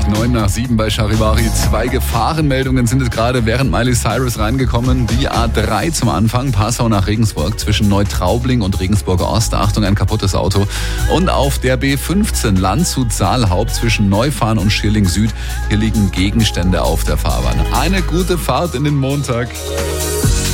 9:07 bei Charivari. 2 Gefahrenmeldungen sind es gerade während Miley Cyrus reingekommen. Die A3 zum Anfang, Passau nach Regensburg, zwischen Neutraubling und Regensburger Ost. Achtung, ein kaputtes Auto. Und auf der B15 Landshut-Saalhaupt zwischen Neufahren und Schierling Süd. Hier liegen Gegenstände auf der Fahrbahn. Eine gute Fahrt in den Montag.